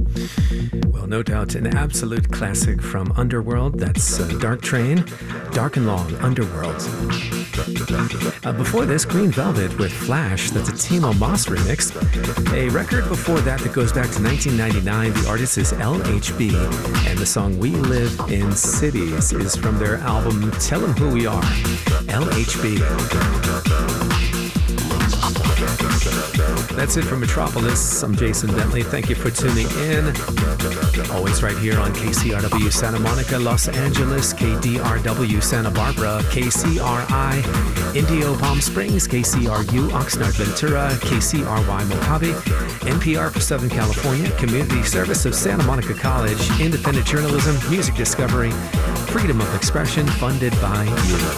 Well, no doubt an absolute classic from Underworld. That's Dark Train, Dark and Long, Underworld. Before this, Green Velvet with Flash. That's a Timo Moss remix. A record before that goes back to 1999. The artist is LHB, and the song We Live in Cities is from their album Tell 'Em Who We Are. LHB. That's it from Metropolis. I'm Jason Bentley. Thank you for tuning in. Always right here on KCRW Santa Monica, Los Angeles, KDRW Santa Barbara, KCRI Indio Palm Springs, KCRU Oxnard Ventura, KCRY Mojave, NPR for Southern California, Community Service of Santa Monica College, independent journalism, music discovery, freedom of expression, funded by you.